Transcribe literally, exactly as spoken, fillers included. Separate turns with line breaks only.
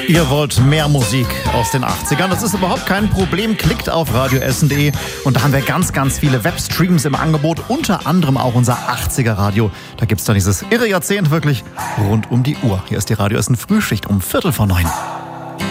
Ihr wollt mehr Musik aus den achtzigern? Das ist überhaupt kein Problem. Klickt auf radioessen punkt de und da haben wir ganz, ganz viele Webstreams im Angebot. Unter anderem auch unser achtziger-Radio. Da gibt's dann dieses irre Jahrzehnt wirklich rund um die Uhr. Hier ist die Radio Essen Frühschicht um Viertel vor neun.